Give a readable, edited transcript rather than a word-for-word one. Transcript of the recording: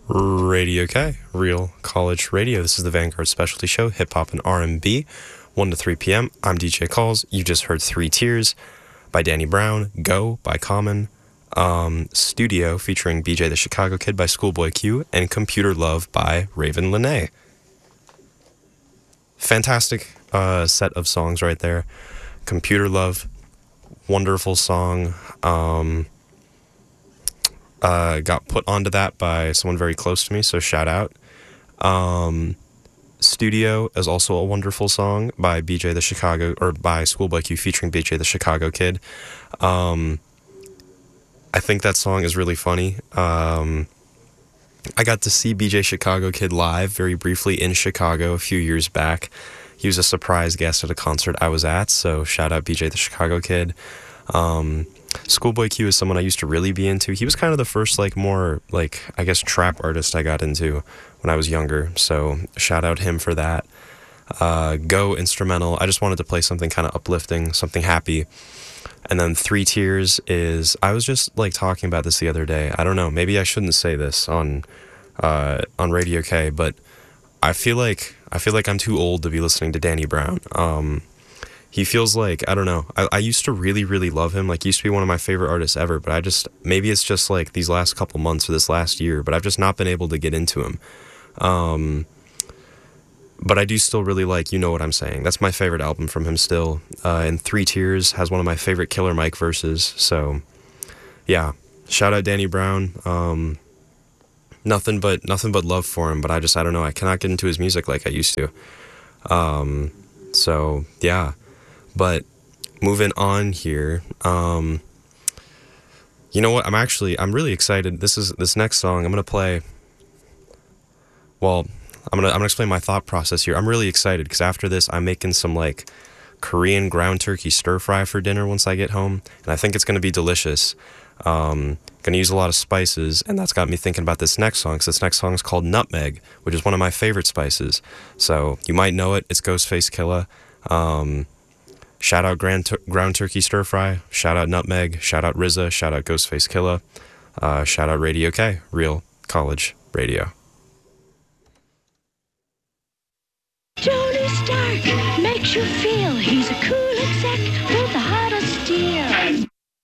Radio K, Real College Radio. This is the Vanguard Specialty Show, hip hop and R&B, 1 to 3 p.m. I'm DJ Calls. You just heard Three Tears by Danny Brown, Go by Common, Studio featuring BJ the Chicago Kid by Schoolboy Q, and Computer Love by Raven Lenae. Fantastic set of songs right there. Computer Love, wonderful song. Got put onto that by someone very close to me, so shout out. Studio is also a wonderful song by BJ the Chicago, or by Schoolboy Q featuring BJ the Chicago Kid. I think that song is really funny. I got to see BJ Chicago Kid live very briefly in Chicago a few years back. He was a surprise guest at a concert I was at, so shout out BJ the Chicago Kid. Schoolboy Q is someone I used to really be into. He was kind of the first, more, I guess, trap artist I got into when I was younger. So shout out him for that. Go instrumental. I just wanted to play something kind of uplifting, something happy. And then Three Tears is, I was just talking about this the other day. I don't know, maybe I shouldn't say this on Radio K, but I feel like I'm too old to be listening to Danny Brown. He feels I don't know, I used to really, really love him. He used to be one of my favorite artists ever, but maybe it's just these last couple months or this last year, but I've just not been able to get into him. But I do still really You Know What I'm Saying. That's my favorite album from him still. And Three Tears has one of my favorite Killer Mike verses. So, yeah, shout out Danny Brown. Nothing but love for him, but I don't know, I cannot get into his music like I used to. So, yeah. But moving on here, you know what? I'm really excited. This next song I'm gonna play. Well, I'm gonna explain my thought process here. I'm really excited because after this, I'm making some Korean ground turkey stir fry for dinner once I get home, and I think it's gonna be delicious. Gonna use a lot of spices, and that's got me thinking about this next song. Because this next song is called Nutmeg, which is one of my favorite spices. So you might know it. It's Ghostface Killah. Shout out ground turkey stir fry. Shout out Nutmeg. Shout out RZA. Shout out Ghostface Killah. Shout out Radio K, Real College Radio. Tony Stark makes you feel he's a cool